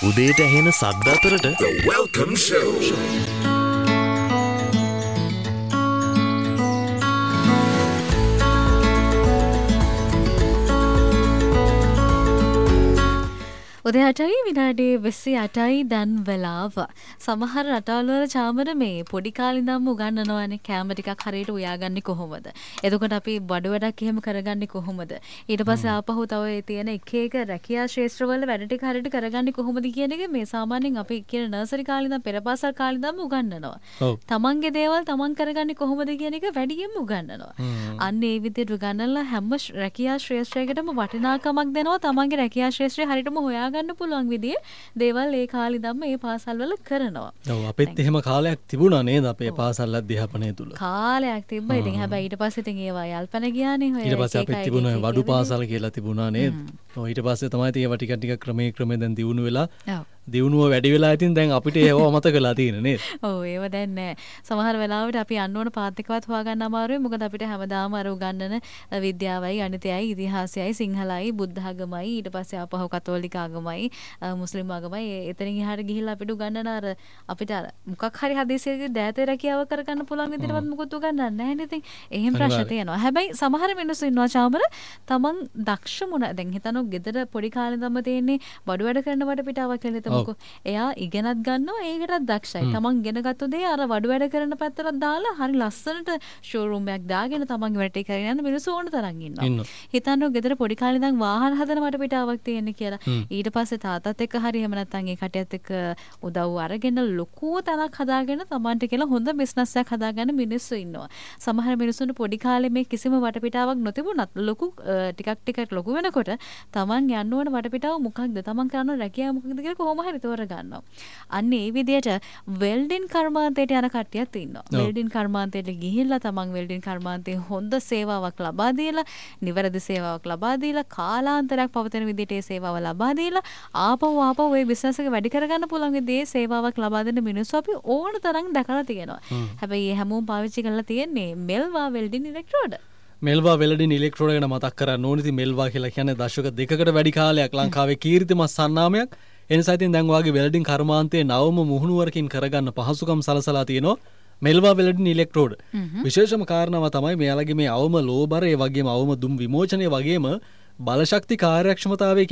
උදේට ඇහෙන සද්ද අතරට The Welcome Show. උදේ 8යි විනාඩි 28යි දැන් වෙලාව. සමහර රටවල් චාමර මේ පොඩි කාලේ ඉඳන්ම උගන්වනවානේ කැම ටිකක් හරියට උයාගන්නේ කොහොමද? එතකොට අපි බඩ වැඩක් එහෙම කරගන්නේ කොහොමද? ඊට පස්සේ ආපහු තව ඒ තියෙන එක එක රැකියා ශාස්ත්‍රවල වැඩ ටික හරියට කරගන්නේ කොහොමද කියන එක මේ සාමාන්‍යයෙන් අපි කියන නර්සරි කාලේ ඉඳන් පෙරපාසල් කාලේ ඉඳන්ම උගන්වනවා. තමන්ගේ දේවල් තමන් කරගන්නේ කොහොමද කියන එක වැඩියෙන්ම උගන්වනවා. අන්න ඒ විදිහට උගන්වලා හැම රැකියා ශාස්ත්‍රයකටම වටිනාකමක් දෙනවා. තමන්ගේ රැකියා ශාස්ත්‍රය හරියටම හොයා ගන්න පුළුවන් විදිහේ දේවල් ඒ කාලේ ඉඳන්ම ඒ පාසල් වල කරනවා. ඔව් අපිත් එහෙම කාලයක් තිබුණා නේද අපේ පාසල් අධ්‍යාපනය තුල. කාලයක් තිබ්බා. ඉතින් හැබැයි ඊට පස්සේ ඉතින් ඒවා යල්පන ගියානේ. ඊට පස්සේ අපිත් තිබුණා වඩු පාසල් කියලා තිබුණා නේද? ඔව් ඊට පස්සේ තමයි ඒවා ටික ටික ක්‍රමේ දැන් දියුණු වෙලා දියුණුව වැඩි වෙලා ඉතින් දැන් අපිට ඒව අමතකලා තියෙන නේද? ඔව් ඒව දැන් නෑ. සමහර වෙලාවට අපි යන්න ඕන පාත් එකවත් හොයාගන්න අමාරුයි. මොකද අපිට හැමදාම අර උගන්නන විද්‍යාවයි, ගණිතයයි, ඉතිහාසයයි, සිංහලයි, බුද්ධ ආගමයි, ඊට පස්සේ ආපහු කතෝලික ආගමයි, මුස්ලිම් ආගමයි එතනින් එහාට ගිහිල්ලා අපිට උගන්නන අර අපිට අර මොකක් හරි හදිසියකදී දෑතේ රැකියාව කරගන්න පුළුවන් විදිහටවත් මොකුත් උගන්නන්නේ නැහැ නේද? ඉතින් එහෙම ප්‍රශ්න තියෙනවා. හැබැයි සමහර මිනිස්සු ඉන්නවා චාමර තමන් දක්ෂ මොන දැන් හිතනවා ගෙදර පොඩි කාලේ ඉඳන්ම තියෙන්නේ බඩු වැඩ කරන වට පිටාවක් කියලා හිතමුකෝ. එයා ඉගෙනත් ගන්නවා ඒකටත් දක්ෂයි. තමන් ඉගෙනගත්තු දේ අර වඩු වැඩ කරන පැත්තට දාලා හරි ලස්සනට ෂෝරූම් එකක් දාගෙන තමන්ගේ වැඩේ කරගෙන යන මිනිස්සු ඕන තරම් ඉන්නවා. හිතන්නෝ ගෙදර පොඩි කාලේ ඉඳන් වාහන හදන වට පිටාවක් තියෙන්නේ කියලා. ඊට පස්සේ තාත්තත් එක්ක හරි එහෙම නැත්නම් ඒ කටියත් එක්ක උදව් අරගෙන ලොකු තැනක් හදාගෙන තමන්ට කියලා හොඳ බිස්නස් එකක් හදාගන්න මිනිස්සු ඉන්නවා. සමහර මිනිස්සුන්ට පොඩි කාලේ මේ කිසිම වටපිටාවක් නොතිබුණත් ලොකු ටිකක් ලොකු වෙනකොට තමන් යන්න ඕන වටපිටාව මොකක්ද? තමන් කරන රැකියාව මොකක්ද කියලා කොහොම හරි තෝරගන්නවා. අන්න ඒ විදිහට වෙල්ඩින් කර්මාන්තයට යන කට්ටියත් ඉන්නවා. වෙල්ඩින් කර්මාන්තයට ගිහිල්ලා තමන් වෙල්ඩින් කර්මාන්තයේ හොඳ සේවාවක් ලබා දීලා, නිවැරදි සේවාවක් ලබා දීලා, කාලාන්තරයක් පවතින විදිහට ඒ සේවාව ලබා දීලා, ආපහු ඒ බිස්නස් එක වැඩි කරගන්න පුළුවන් විදිහේ සේවාවක් ලබා දෙන්න මිනිස්සු අපි ඕන තරම් දැකලා තියෙනවා. හැබැයි මේ හැමෝම පාවිච්චි කරලා තියෙන්නේ මෙල්වා වෙල්ඩින් ඉලෙක්ට්‍රෝඩ්. මෙල්වා වෙල්ඩින් ඉලෙක්ට්‍රෝඩ් ගැන මතක් කරන්න ඕනේ. ඉතින් මෙල්වා කියලා කියන්නේ දශක දෙකකට වැඩි කාලයක් ලංකාවේ කීර්තිමත් සන්නාමයක්. එනිසා ඉතින් දැන් වාගේ වෙල්ඩින් කර්මාන්තයේ නවම මුහුණුවරකින් කරගන්න පහසුකම් සලසලා තියෙනවා මෙල්වා වෙල්ඩින් ඉලෙක්ට්‍රෝඩ්. විශේෂම කාරණාව තමයි මෙයාලගේ මේ අවම ලෝබර ඒ වගේම අවම දුම් විමෝචනය වගේම බලශක්ති කාර්යක්ෂමතාවය